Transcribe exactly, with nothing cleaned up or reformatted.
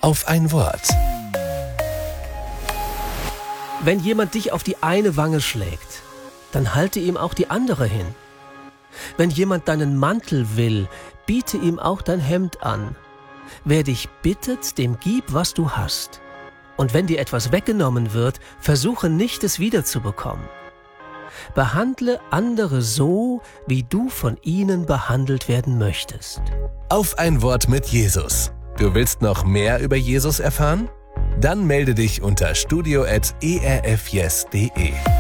Auf ein Wort. Wenn jemand dich auf die eine Wange schlägt, dann halte ihm auch die andere hin. Wenn jemand deinen Mantel will, biete ihm auch dein Hemd an. Wer dich bittet, dem gib, was du hast. Und wenn dir etwas weggenommen wird, versuche nicht, es wiederzubekommen. Behandle andere so, wie du von ihnen behandelt werden möchtest. Auf ein Wort mit Jesus. Du willst noch mehr über Jesus erfahren? Dann melde dich unter studio at e r f yes punkt de.